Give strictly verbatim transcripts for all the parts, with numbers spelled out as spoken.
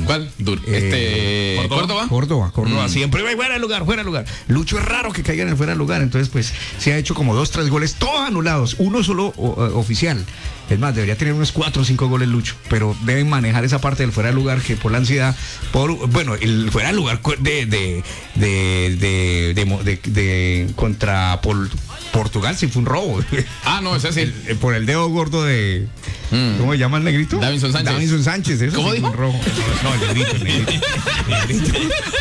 ¿Cuál? Dur Eh, este, ¿Córdoba? Córdoba, Córdoba. Mm. Siempre fuera de lugar, fuera de lugar. Lucho es raro que caiga en el fuera de lugar, entonces pues se ha hecho como dos, tres goles, todos anulados, uno solo o, o, oficial. Es más, debería tener unos cuatro o cinco goles Lucho, pero deben manejar esa parte del fuera de lugar que por la ansiedad, por bueno, el fuera de lugar de de de de, de, de, de contra Pol, Portugal sí fue un robo. Ah, no, ese sí. El, el, por el dedo gordo de mm. ¿cómo se llama el negrito? Davinson Sánchez. Davinson Sánchez, eso ¿Cómo sí dijo? fue un robo. No, el negrito, el negrito. El negrito.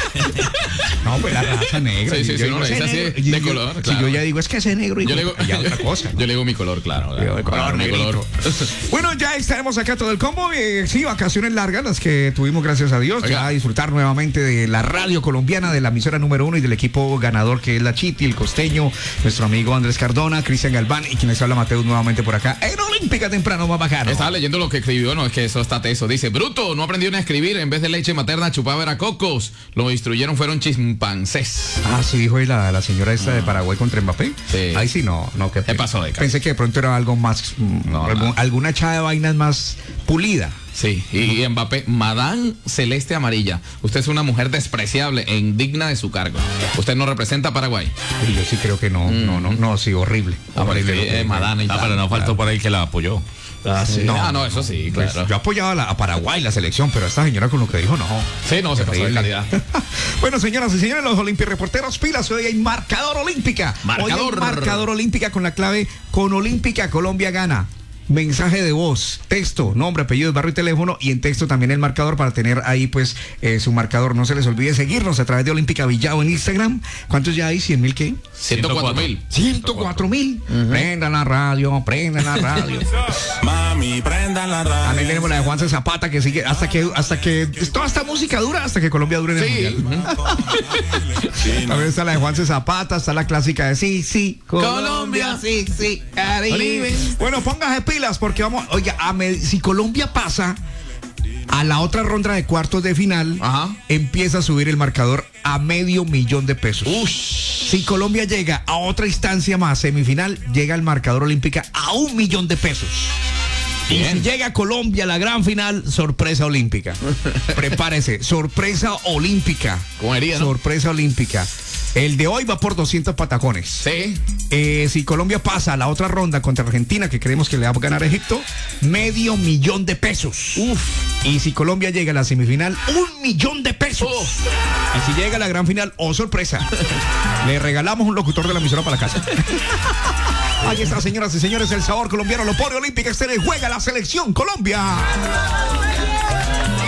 No, pues la raza negra. Sí, sí, sí, yo, no, ese es así, negro, de yo, color, si claro. yo ya digo, es que ese negro y yo le digo, ya otra cosa. Yo le digo mi color, claro. Yo, el color, claro, mi negrito. Bueno, ya estaremos acá todo el combo. Eh, sí, vacaciones largas las que tuvimos, gracias a Dios. Oiga. Ya a disfrutar nuevamente de la radio colombiana, de la emisora número uno y del equipo ganador que es la Chiti, el costeño, nuestro amigo Andrés Cardona, Cristian Galván y quienes habla Mateus nuevamente por acá. En Olímpica temprano, más bacano. Estaba leyendo lo que escribió, no, es que eso está teso. Dice, bruto, no aprendieron a escribir, en vez de leche materna chupaba era cocos. Lo instruyeron fueron chimpancés. Ah, sí, dijo ahí la, la señora esta de Paraguay contra Mbappé. Sí. Ahí sí, no, no. Que ¿Qué pasó de cara? Pensé que de pronto era algo más, No, algún, nada. alguna echada de vainas más pulida. Sí, y Mbappé, Madame Celeste Amarilla. Usted es una mujer despreciable e indigna de su cargo. Usted no representa a Paraguay. Y yo sí creo que no, Mm. no, no, no, sí, horrible. Ah, horrible porque, lo que- eh, Madame y Ah, tal. pero no faltó Claro. por ahí que la apoyó. Ah, sí. No, ah, no, eso sí, Pues, claro. yo apoyaba a, la- a Paraguay, la selección, pero esta señora con lo que dijo, no. Sí, no, se pasó de Terrible. calidad. Bueno, señoras y señores, los Olimpi Reporteros, pilas, hoy hay marcador olímpica. Marcador. Hoy hay marcador olímpica con la clave con Olímpica Colombia gana. Mensaje de voz, texto, nombre, apellido, barrio y teléfono, y en texto también el marcador para tener ahí pues eh, su marcador. No se les olvide seguirnos a través de Olímpica Villado en Instagram. ¿Cuántos ya hay? ¿cien mil qué? ciento cuatro mil. ciento cuatro mil. Prendan la radio, prendan la radio. Mami, prendan la radio. También tenemos la de Juanse Zapata que sigue hasta que hasta que toda esta música dura hasta que Colombia dure en el Sí. mundial. También está la de Juanse Zapata, está la clásica de sí, sí, Colombia. sí, sí, Caribe. Caribe. Bueno, póngase pilas porque vamos, oiga, a med- si Colombia pasa a la otra ronda de cuartos de final, Ajá. empieza a subir el marcador a medio millón de pesos. Ush. Si Colombia llega a otra instancia más, semifinal, llega el marcador olímpica a un millón de pesos. Y Bien. si llega Colombia a la gran final, sorpresa olímpica. Prepárese, sorpresa olímpica. Como hería, ¿no? Sorpresa olímpica. El de hoy va por doscientos patacones. Sí. Eh, si Colombia pasa a la otra ronda contra Argentina, que creemos que le va a ganar a Egipto, medio millón de pesos. Uf. Y si Colombia llega a la semifinal, un millón de pesos. Oh. Y si llega a la gran final, oh sorpresa, le regalamos un locutor de la emisora para la casa. Ahí está, señoras y señores, el sabor colombiano lo pone Olímpica Exterior. Juega la selección Colombia.